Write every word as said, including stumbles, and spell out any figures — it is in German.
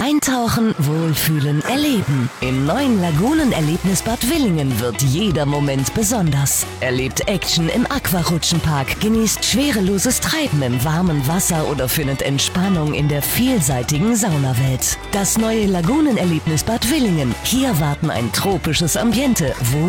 Eintauchen, wohlfühlen, erleben. Im neuen Lagunenerlebnisbad Willingen wird jeder Moment besonders. Erlebt Action im Aquarutschenpark, genießt schwereloses Treiben im warmen Wasser oder findet Entspannung in der vielseitigen Saunawelt. Das neue Lagunenerlebnisbad Willingen. Hier warten ein tropisches Ambiente, wo